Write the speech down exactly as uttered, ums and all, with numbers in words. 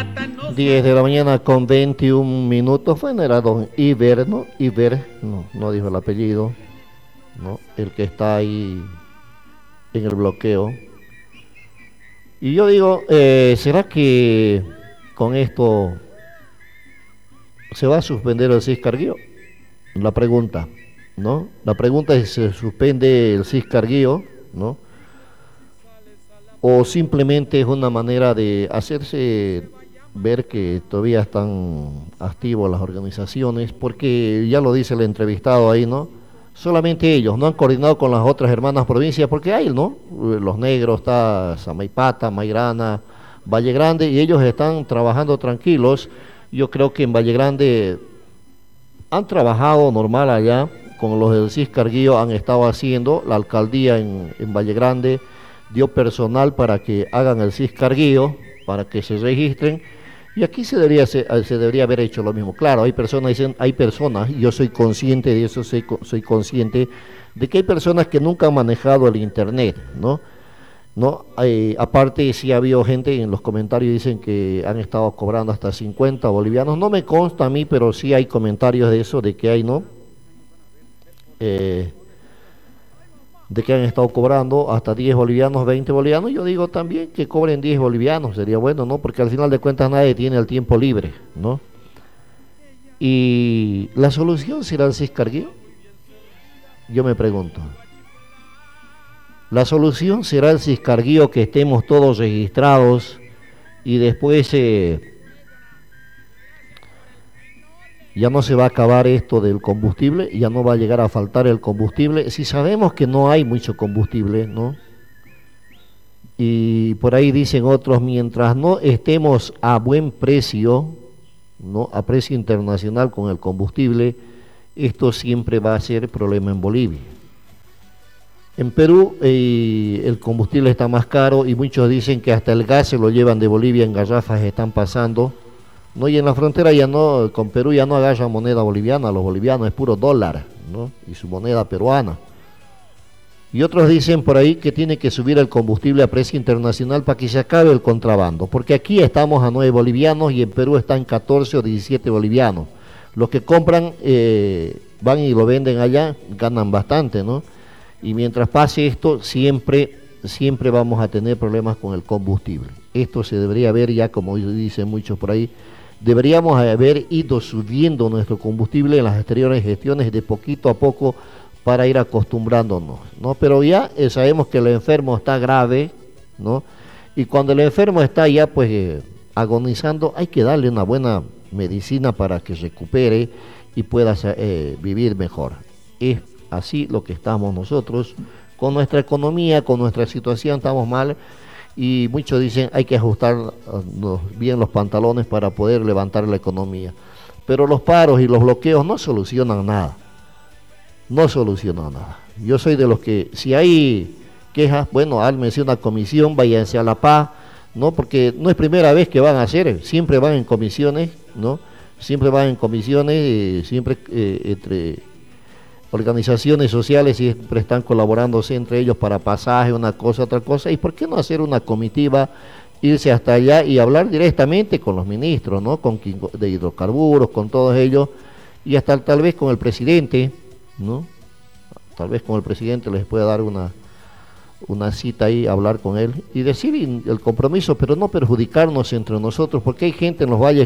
diez de la mañana con veintiún minutos. Bueno, era don Iber, ¿no? Iber, no, no dijo el apellido, ¿no? El que está ahí en el bloqueo. Y yo digo, eh, ¿será que con esto se va a suspender el Ciscarguío? La pregunta, ¿no? La pregunta es si se suspende el Ciscarguío, ¿no? O simplemente es una manera de hacerse ver que todavía están activos las organizaciones, porque ya lo dice el entrevistado ahí, ¿no? Solamente ellos no han coordinado con las otras hermanas provincias, porque hay, ¿no? Los Negros, está Samaipata, Mairana, Valle Grande, y ellos están trabajando tranquilos. Yo creo que en Valle Grande han trabajado normal allá, con los del Ciscarguío han estado haciendo, la alcaldía en, en Valle Grande dio personal para que hagan el Ciscarguío, para que se registren, y aquí se debería, se, se debería haber hecho lo mismo. Claro, hay personas, dicen, hay personas, y yo soy consciente de eso, soy, soy consciente de que hay personas que nunca han manejado el internet, ¿no? ¿No? Eh, aparte, sí ha habido gente en los comentarios dicen que han estado cobrando hasta cincuenta bolivianos, no me consta a mí, pero sí hay comentarios de eso, de que hay, ¿no? Eh, de que han estado cobrando hasta diez bolivianos, veinte bolivianos. Yo digo también que cobren diez bolivianos, sería bueno, ¿no? Porque al final de cuentas nadie tiene el tiempo libre, ¿no? Y la solución será el Ciscarguío, yo me pregunto. La solución será el Ciscarguío, que estemos todos registrados y después eh, ya no se va a acabar esto del combustible, ya no va a llegar a faltar el combustible, si sabemos que no hay mucho combustible, ¿no? Y por ahí dicen otros, mientras no estemos a buen precio, ¿no? A precio internacional con el combustible, esto siempre va a ser problema en Bolivia. En Perú eh, el combustible está más caro y muchos dicen que hasta el gas se lo llevan de Bolivia en garrafas, están pasando, ¿no? Y en la frontera ya no, con Perú ya no agarran moneda boliviana, los bolivianos es puro dólar, ¿no? Y su moneda peruana. Y otros dicen por ahí que tiene que subir el combustible a precio internacional para que se acabe el contrabando, porque aquí estamos a nueve bolivianos y en Perú están catorce o diecisiete bolivianos. Los que compran eh, van y lo venden allá, ganan bastante, ¿no? Y mientras pase esto, siempre, siempre vamos a tener problemas con el combustible. Esto se debería ver ya, como dicen muchos por ahí, deberíamos haber ido subiendo nuestro combustible en las anteriores gestiones de poquito a poco para ir acostumbrándonos, ¿no? Pero ya eh, sabemos que el enfermo está grave, ¿no? Y cuando el enfermo está ya pues eh, agonizando, hay que darle una buena medicina para que recupere y pueda eh, vivir mejor. Es así lo que estamos nosotros, con nuestra economía, con nuestra situación, estamos mal. Y muchos dicen hay que ajustar uh, bien los pantalones para poder levantar la economía, pero los paros y los bloqueos no solucionan nada, no solucionan nada. Yo soy de los que si hay quejas, bueno, ármense una comisión, váyanse a La Paz, ¿no? Porque no es primera vez que van a hacer, siempre van en comisiones, ¿no? Siempre van en comisiones, eh, siempre eh, entre organizaciones sociales siempre están colaborándose entre ellos para pasaje, una cosa, otra cosa. ¿Y por qué no hacer una comitiva, irse hasta allá y hablar directamente con los ministros, ¿no? Con de hidrocarburos, con todos ellos, y hasta tal vez con el presidente, ¿no? Tal vez con el presidente les pueda dar una, una cita ahí, hablar con él y decir el compromiso, pero no perjudicarnos entre nosotros, porque hay gente en los valles